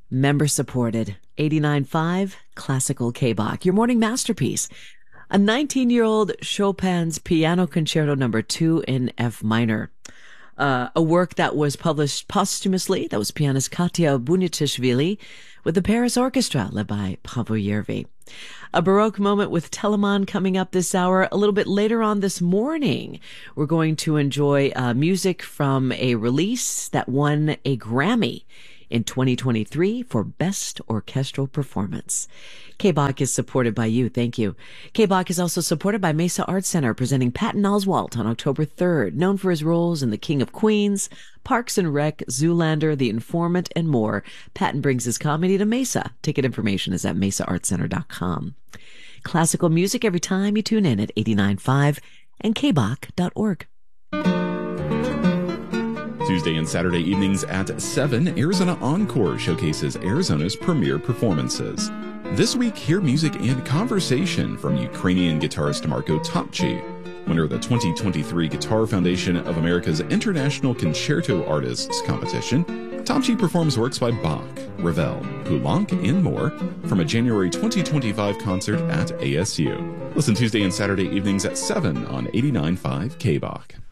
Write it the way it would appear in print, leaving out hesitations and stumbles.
Member supported. 89.5 Classical K-Bach, your morning masterpiece. A 19-year-old Chopin's Piano Concerto Number 2 in F minor. A work that was published posthumously. That was pianist Katya Bunitishvili with the Paris Orchestra led by Paavo Järvi. A Baroque moment with Telemann coming up this hour. A little bit later on this morning, we're going to enjoy music from a release that won a Grammy in 2023 for Best Orchestral Performance. K-Bach is supported by you. Thank you. K-Bach is also supported by Mesa Arts Center, presenting Patton Oswalt on October 3rd, known for his roles in The King of Queens, Parks and Rec, Zoolander, The Informant, and more. Patton brings his comedy to Mesa. Ticket information is at mesaartscenter.com. Classical music every time you tune in at 89.5 and kbach.org. Tuesday and Saturday evenings at 7, Arizona Encore showcases Arizona's premier performances. This week, hear music and conversation from Ukrainian guitarist Marko Topci, winner of the 2023 Guitar Foundation of America's International Concerto Artists Competition. Topci performs works by Bach, Ravel, Poulenc, and more from a January 2025 concert at ASU. Listen Tuesday and Saturday evenings at 7 on 89.5 K-Bach.